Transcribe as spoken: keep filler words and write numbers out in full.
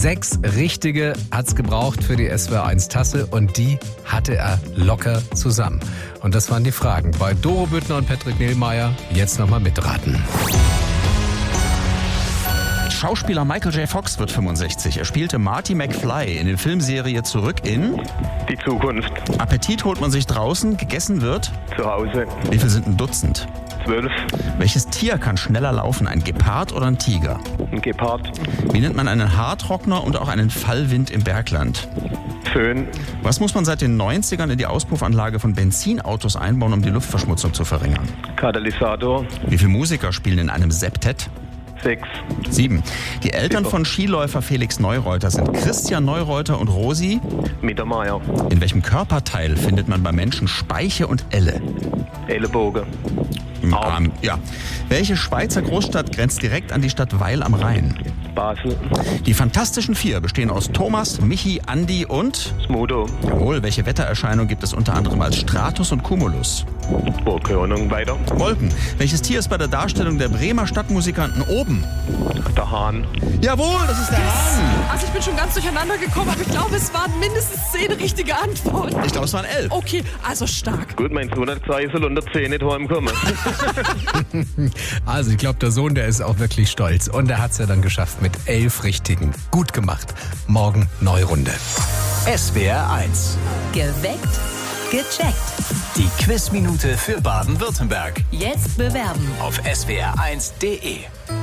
Sechs richtige hat's gebraucht für die S W R eins Tasse und die hatte er locker zusammen. Und das waren die Fragen bei Doro Büttner und Patrick Mehlmeier. Jetzt nochmal mitraten. Schauspieler Michael J. Fox wird fünfundsechzig. Er spielte Marty McFly in der Filmserie Zurück in Die Zukunft. Appetit holt man sich draußen, gegessen wird Zu Hause. Wie viel sind ein Dutzend? Zwölf. Welches Tier kann schneller laufen, ein Gepard oder ein Tiger? Ein Gepard. Wie nennt man einen Haartrockner und auch einen Fallwind im Bergland? Föhn. Was muss man seit den neunzigern in die Auspuffanlage von Benzinautos einbauen, um die Luftverschmutzung zu verringern? Katalysator. Wie viele Musiker spielen in einem Septett? Sechs. Sieben. Die Eltern von Skiläufer Felix Neureuter sind Christian Neureuter und Rosi Mittermeier. In welchem Körperteil findet man beim Menschen Speiche und Elle? Ellenbogen. Im Arm. Arm. Ja. Welche Schweizer Großstadt grenzt direkt an die Stadt Weil am Rhein? Basel. Die Fantastischen Vier bestehen aus Thomas, Michi, Andi und... Smudo. Jawohl, welche Wettererscheinung gibt es unter anderem als Stratus und Cumulus? Oh, keine Ahnung, weiter. Wolken. Welches Tier ist bei der Darstellung der Bremer Stadtmusikanten oben? Der Hahn. Jawohl, das ist der Hahn. Also ich bin schon ganz durcheinander gekommen, aber ich glaube, es waren mindestens zehn richtige Antworten. Ich glaube, es waren elf. Okay, also stark. Gut, mein Sohn hat gesagt, ich soll unter zehn nicht heimkommen. Also ich glaube, der Sohn, der ist auch wirklich stolz. Und er hat's ja dann geschafft mit elf Richtigen. Gut gemacht. Morgen Neurunde. S W R eins. Geweckt, gecheckt. Die Quizminute für Baden-Württemberg. Jetzt bewerben. Auf S W R eins Punkt de.